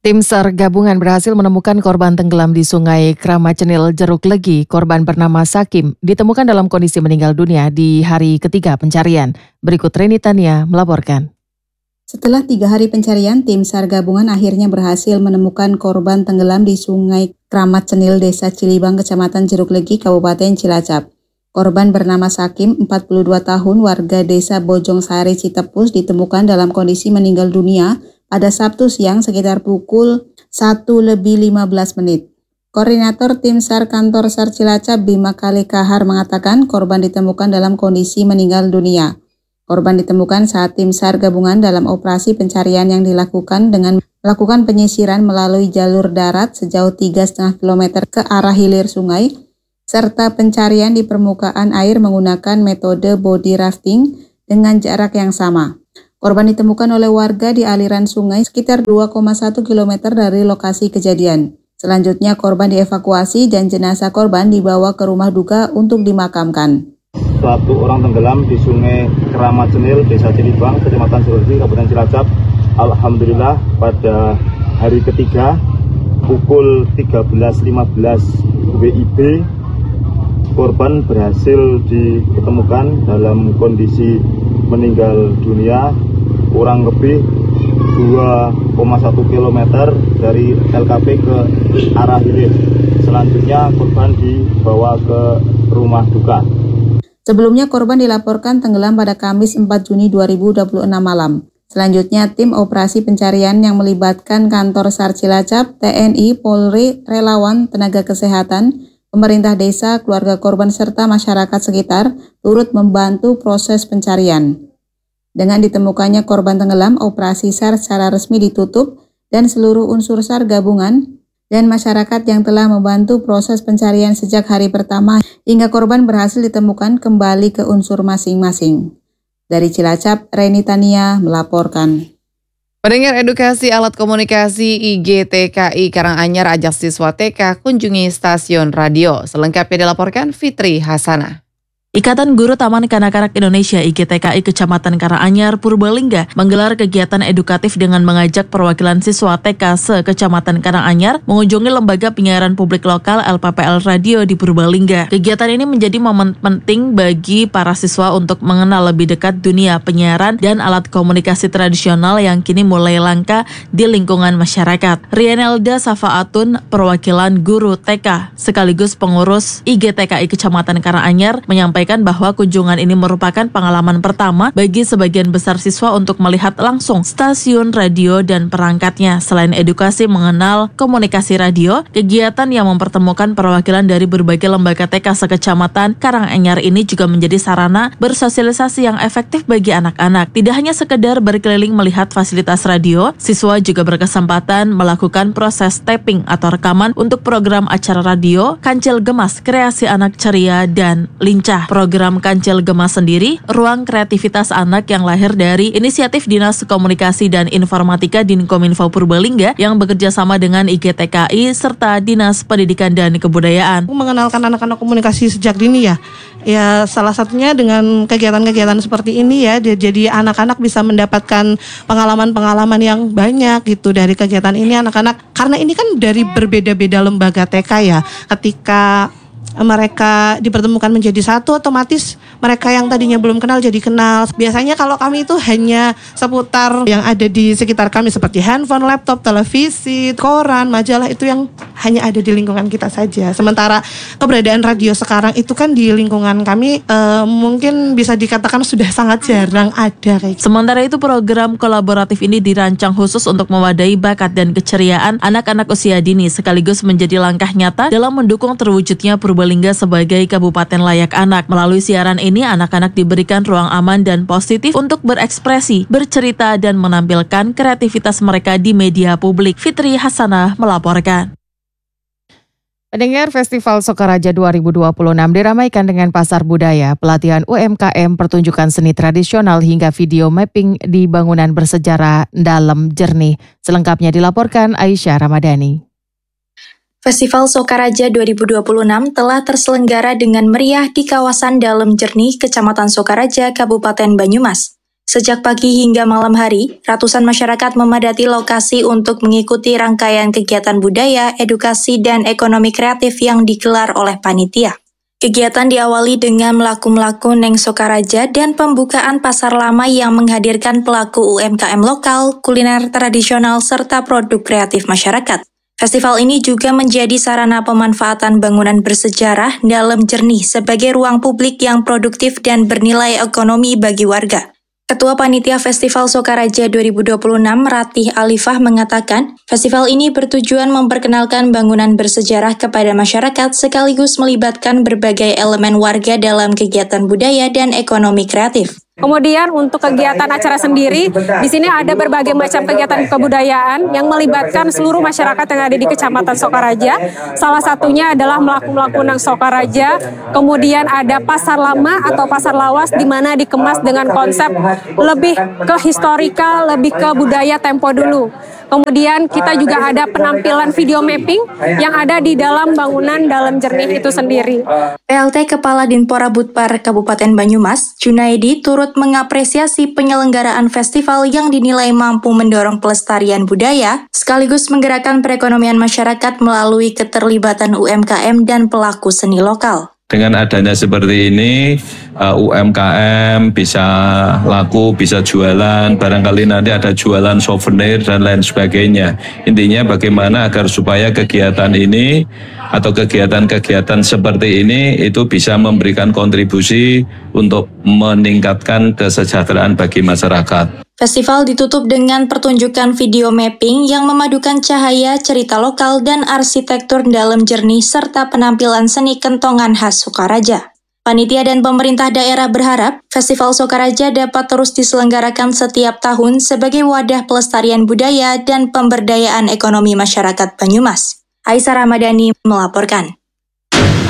Tim SAR gabungan berhasil menemukan korban tenggelam di Sungai Kramacenil, Jeruk Legi. Korban bernama Sakim ditemukan dalam kondisi meninggal dunia di hari ketiga pencarian. Berikut Reni Tania melaporkan. Setelah 3 hari pencarian, tim SAR gabungan akhirnya berhasil menemukan korban tenggelam di Sungai Kramacenil, Desa Cilibang, Kecamatan Jeruk Legi, Kabupaten Cilacap. Korban bernama Sakim, 42 tahun, warga Desa Bojong Sari, Citepus, ditemukan dalam kondisi meninggal dunia pada Sabtu siang sekitar pukul 1:15. Koordinator tim SAR Kantor SAR Cilacap, Bima Kale Kahar, mengatakan korban ditemukan dalam kondisi meninggal dunia. Korban ditemukan saat tim SAR gabungan dalam operasi pencarian yang dilakukan dengan melakukan penyisiran melalui jalur darat sejauh 3,5 km ke arah hilir sungai, serta pencarian di permukaan air menggunakan metode body rafting dengan jarak yang sama. Korban ditemukan oleh warga di aliran sungai sekitar 2,1 km dari lokasi kejadian. Selanjutnya korban dievakuasi dan jenazah korban dibawa ke rumah duka untuk dimakamkan. Suatu orang tenggelam di Sungai Kramacenil, Desa Cilibang, Kecamatan Jeruk Legi, Kabupaten Cilacap. Alhamdulillah pada hari ketiga pukul 13.15 WIB korban berhasil ditemukan dalam kondisi meninggal dunia kurang lebih 2,1 km dari LKP ke arah hilir. Selanjutnya korban dibawa ke rumah duka. Sebelumnya korban dilaporkan tenggelam pada Kamis 4 Juni 2026 malam. Selanjutnya tim operasi pencarian yang melibatkan kantor SAR Cilacap, TNI, Polri, relawan, tenaga kesehatan, pemerintah desa, keluarga korban serta masyarakat sekitar turut membantu proses pencarian. Dengan ditemukannya korban tenggelam, operasi SAR secara resmi ditutup dan seluruh unsur SAR gabungan dan masyarakat yang telah membantu proses pencarian sejak hari pertama hingga korban berhasil ditemukan kembali ke unsur masing-masing. Dari Cilacap, Reni Tania melaporkan. Pendengar edukasi alat komunikasi IGTKI Karanganyar ajak siswa TK kunjungi stasiun radio. Selengkapnya dilaporkan Fitri Hasanah. Ikatan Guru Taman Kanak-Kanak Indonesia IGTKI Kecamatan Karanganyar, Purbalingga menggelar kegiatan edukatif dengan mengajak perwakilan siswa TK se-Kecamatan Karanganyar mengunjungi lembaga penyiaran publik lokal LPPL Radio di Purbalingga. Kegiatan ini menjadi momen penting bagi para siswa untuk mengenal lebih dekat dunia penyiaran dan alat komunikasi tradisional yang kini mulai langka di lingkungan masyarakat. Rianelda Safaatun, perwakilan guru TK sekaligus pengurus IGTKI Kecamatan Karanganyar, menyampaikan bahwa kunjungan ini merupakan pengalaman pertama bagi sebagian besar siswa untuk melihat langsung stasiun radio dan perangkatnya. Selain edukasi mengenal komunikasi radio, kegiatan yang mempertemukan perwakilan dari berbagai lembaga TK se-Kecamatan Karanganyar ini juga menjadi sarana bersosialisasi yang efektif bagi anak-anak. Tidak hanya sekedar berkeliling melihat fasilitas radio, siswa juga berkesempatan melakukan proses taping atau rekaman untuk program acara radio Kancil Gemas, Kreasi Anak Ceria dan Lincah. Program Kancil Gemas sendiri, ruang kreativitas anak yang lahir dari inisiatif Dinas Komunikasi dan Informatika Dinkominfo Purbalingga yang bekerja sama dengan IGTKI serta Dinas Pendidikan dan Kebudayaan. Mengenalkan anak-anak komunikasi sejak dini ya salah satunya dengan kegiatan-kegiatan seperti ini ya, jadi anak-anak bisa mendapatkan pengalaman-pengalaman yang banyak gitu dari kegiatan ini anak-anak, karena ini kan dari berbeda-beda lembaga TK ya, ketika mereka dipertemukan menjadi satu, otomatis mereka yang tadinya belum kenal jadi kenal. Biasanya kalau kami itu hanya seputar yang ada di sekitar kami seperti handphone, laptop, televisi, koran, majalah, itu yang hanya ada di lingkungan kita saja. Sementara keberadaan radio sekarang itu kan di lingkungan kami mungkin bisa dikatakan sudah sangat jarang ada kayak gitu. Sementara itu program kolaboratif ini dirancang khusus untuk mewadahi bakat dan keceriaan anak-anak usia dini sekaligus menjadi langkah nyata dalam mendukung terwujudnya Purbalingga sebagai kabupaten layak anak. Melalui siaran ini, anak-anak diberikan ruang aman dan positif untuk berekspresi, bercerita, dan menampilkan kreativitas mereka di media publik. Fitri Hasanah melaporkan. Pendengar, Festival Sokaraja 2026 diramaikan dengan pasar budaya, pelatihan UMKM, pertunjukan seni tradisional hingga video mapping di bangunan bersejarah dalam jernih. Selengkapnya dilaporkan Aisyah Ramadhani. Festival Sokaraja 2026 telah terselenggara dengan meriah di kawasan Dalem Jernih, Kecamatan Sokaraja, Kabupaten Banyumas. Sejak pagi hingga malam hari, ratusan masyarakat memadati lokasi untuk mengikuti rangkaian kegiatan budaya, edukasi, dan ekonomi kreatif yang digelar oleh panitia. Kegiatan diawali dengan melaku-melaku Neng Sokaraja dan pembukaan pasar lama yang menghadirkan pelaku UMKM lokal, kuliner tradisional, serta produk kreatif masyarakat. Festival ini juga menjadi sarana pemanfaatan bangunan bersejarah dalam jernih sebagai ruang publik yang produktif dan bernilai ekonomi bagi warga. Ketua Panitia Festival Sokaraja 2026, Ratih Alifah mengatakan, festival ini bertujuan memperkenalkan bangunan bersejarah kepada masyarakat sekaligus melibatkan berbagai elemen warga dalam kegiatan budaya dan ekonomi kreatif. Kemudian untuk kegiatan acara sendiri, di sini ada berbagai macam kegiatan kebudayaan yang melibatkan seluruh masyarakat yang ada di Kecamatan Sokaraja. Salah satunya adalah melaku-melaku Neng Sokaraja, kemudian ada pasar lama atau pasar lawas di mana dikemas dengan konsep lebih ke historikal, lebih ke budaya tempo dulu. Kemudian kita juga ada penampilan video mapping yang ada di dalam bangunan dalam jernih itu sendiri. PLT Kepala Dinpora Budpar Kabupaten Banyumas, Junaidi, turut mengapresiasi penyelenggaraan festival yang dinilai mampu mendorong pelestarian budaya, sekaligus menggerakkan perekonomian masyarakat melalui keterlibatan UMKM dan pelaku seni lokal. Dengan adanya seperti ini, UMKM bisa laku, bisa jualan, barangkali nanti ada jualan souvenir dan lain sebagainya. Intinya bagaimana agar supaya kegiatan ini atau kegiatan-kegiatan seperti ini itu bisa memberikan kontribusi untuk meningkatkan kesejahteraan bagi masyarakat. Festival ditutup dengan pertunjukan video mapping yang memadukan cahaya, cerita lokal, dan arsitektur dalam jernih serta penampilan seni kentongan khas Sokaraja. Panitia dan pemerintah daerah berharap Festival Sokaraja dapat terus diselenggarakan setiap tahun sebagai wadah pelestarian budaya dan pemberdayaan ekonomi masyarakat Banyumas. Aisyah Ramadhani melaporkan.